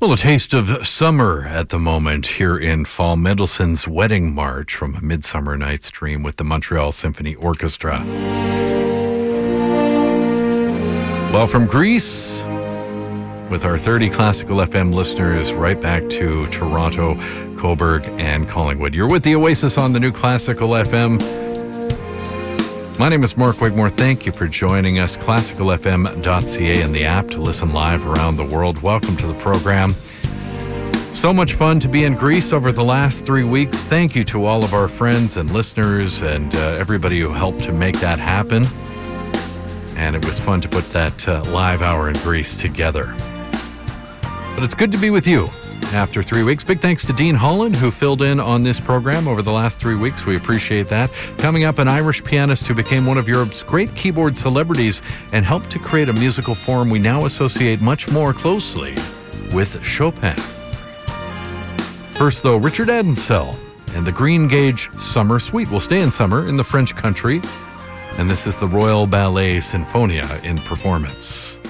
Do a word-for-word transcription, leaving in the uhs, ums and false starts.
Well, a taste of summer at the moment here in fall. Mendelssohn's Wedding March from A Midsummer Night's Dream with the Montreal Symphony Orchestra. Well, from Greece, with our thirty Classical F M listeners right back to Toronto, Cobourg, and Collingwood. You're with the Oasis on the new Classical F M. My name is Mark Wigmore. Thank you for joining us. classical f m dot c a and the app to listen live around the world. Welcome to the program. So much fun to be in Greece over the last three weeks. Thank you to all of our friends and listeners and uh, everybody who helped to make that happen. And it was fun to put that uh, live hour in Greece together. But it's good to be with you after three weeks. Big thanks to Dean Holland, who filled in on this program over the last three weeks. We appreciate that. Coming up, an Irish pianist who became one of Europe's great keyboard celebrities and helped to create a musical form we now associate much more closely with Chopin. First, though, Richard Adenselle and the Green Gage Summer Suite. We'll stay in summer in the French country, and this is the Royal Ballet Sinfonia in performance.